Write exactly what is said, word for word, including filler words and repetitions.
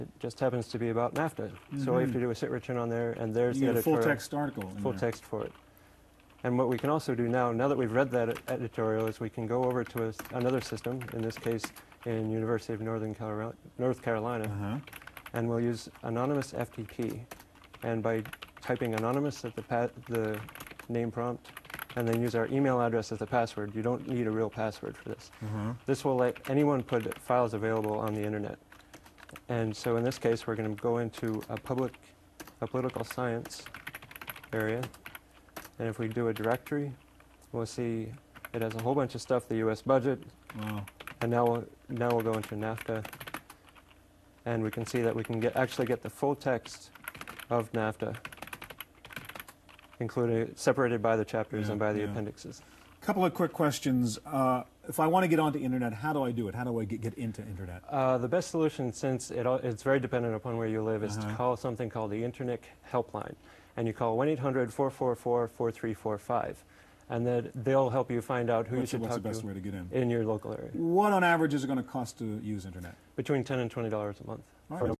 It just happens to be about NAFTA. Mm-hmm. So all you have to do is hit return on there, and there's you the get a full editorial. text article. in Full there. text for it. And what we can also do now, now that we've read that editorial, is we can go over to a, another system, in this case in University of Northern Carolina, North Carolina, Uh-huh. and we'll use anonymous F T P. And by typing anonymous at the, pa the name prompt, and then use our email address as the password, you don't need a real password for this. Uh-huh. This will let anyone put files available on the internet. And so in this case, we're going to go into a public, a political science area. And if we do a directory, we'll see it has a whole bunch of stuff, the U S budget. Wow. And now we'll, now we'll go into NAFTA. And we can see that we can get actually get the full text of NAFTA, including separated by the chapters Yeah, and by the yeah. appendixes. Couple of quick questions. Uh, if I want to get onto internet, how do I do it? How do I get, get into internet? Uh, the best solution, since it, all- it's very dependent upon where you live, is Uh-huh. to call something called the Internet Helpline. And you call one eight hundred, four four four, four three four five. And then they'll help you find out who What's, you the- should what's the talk best to way to get in? in your local area. What on average is it going to cost to use internet? Between ten and twenty dollars a month. All right.